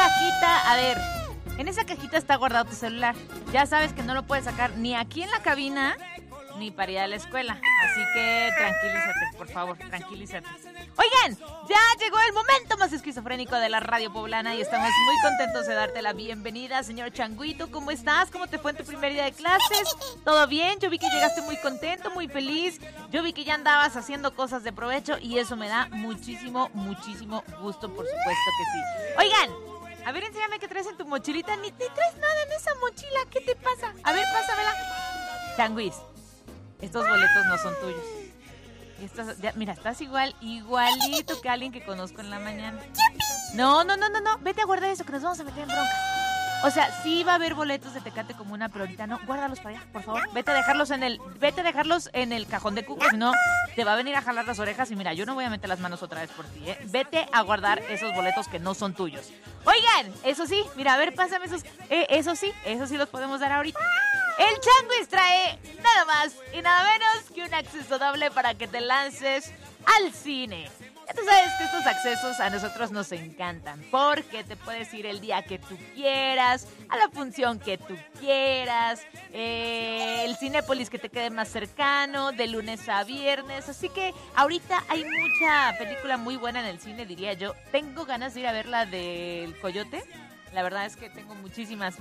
cajita, a ver, en esa cajita está guardado tu celular. Ya sabes que no lo puedes sacar ni aquí en la cabina, ni para ir a la escuela. Así que tranquilízate, por favor, tranquilízate. Oigan, ya llegó el momento más esquizofrénico de la radio poblana y estamos muy contentos de darte la bienvenida, señor Changuito. ¿Cómo estás? ¿Cómo te fue en tu primer día de clases? ¿Todo bien? Yo vi que llegaste muy contento, muy feliz. Yo vi que ya andabas haciendo cosas de provecho y eso me da muchísimo, muchísimo gusto, por supuesto que sí. Oigan, a ver, enséñame qué traes en tu mochilita. Ni traes nada en esa mochila, ¿qué te pasa? A ver, pásamela. Changuis, estos boletos no son tuyos. Mira, estás igualito que alguien que conozco en la mañana. No, vete a guardar eso, que nos vamos a meter en bronca. O sea, sí va a haber boletos de Tecate Comuna, pero ahorita no. Guárdalos para allá, por favor. Vete a dejarlos en el cajón de cuco, si no, te va a venir a jalar las orejas y mira, yo no voy a meter las manos otra vez por ti, ¿eh? Vete a guardar esos boletos que no son tuyos. Oigan, eso sí, mira, a ver, pásame esos. Eso sí los podemos dar ahorita. El Changuis trae nada más y nada menos que un acceso doble para que te lances al cine. Ya tú sabes que estos accesos a nosotros nos encantan porque te puedes ir el día que tú quieras, a la función que tú quieras, el Cinépolis que te quede más cercano, de lunes a viernes. Así que ahorita hay mucha película muy buena en el cine, diría yo. Tengo ganas de ir a ver la del Coyote. La verdad es que tengo muchas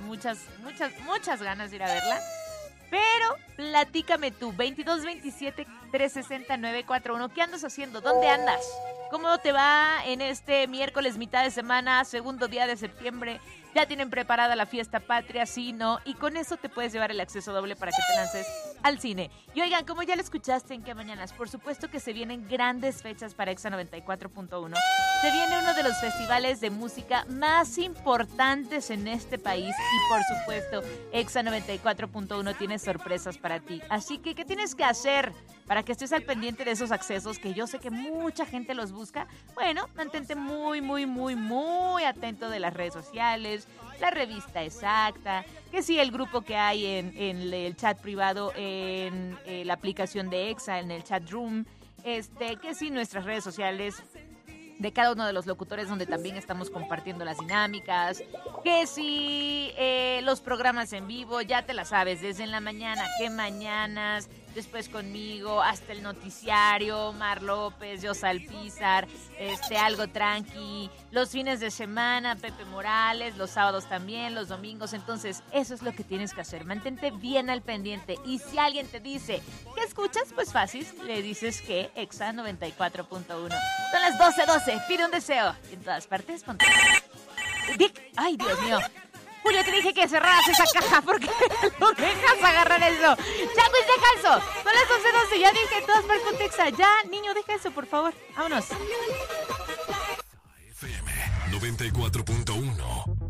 ganas de ir a verla. Pero platícame tú, 2227-360-941. ¿Qué andas haciendo? ¿Dónde andas? ¿Cómo te va en este miércoles, mitad de semana, segundo día de septiembre? ¿Ya tienen preparada la fiesta patria? Sí, no. Y con eso te puedes llevar el acceso doble para que te lances al cine. Y oigan, como ya lo escuchaste en Qué Mañanas, por supuesto que se vienen grandes fechas para Exa 94.1. Se viene uno de los festivales de música más importantes en este país. Y por supuesto, Exa 94.1 tiene sorpresas para ti. Así que, ¿qué tienes que hacer para que estés al pendiente de esos accesos que yo sé que mucha gente los busca? Bueno, mantente muy atento de las redes sociales, la revista exacta, que sí, el grupo que hay en el chat privado, en la aplicación de Exa, en el chat room, que sí, nuestras redes sociales de cada uno de los locutores donde también estamos compartiendo las dinámicas, que sí, los programas en vivo, ya te la sabes, desde en la mañana, Qué Mañanas, después conmigo, hasta el noticiario, Mar López, Yosal Alpizar, Algo Tranqui, los fines de semana, Pepe Morales, los sábados también, los domingos. Entonces, eso es lo que tienes que hacer, mantente bien al pendiente. Y si alguien te dice, ¿qué escuchas? Pues fácil, le dices que Exa 94.1. Son las 12:12, pide un deseo. En todas partes, ponte. Ay, Dios mío. Julio, te dije que cerraras esa caja porque no dejas agarrar eso. Changuis, deja eso. Son las 12:12, ya dije, en todas partes ponte Exa. Ya, niño, deja eso, por favor. Vámonos. FM 94.1.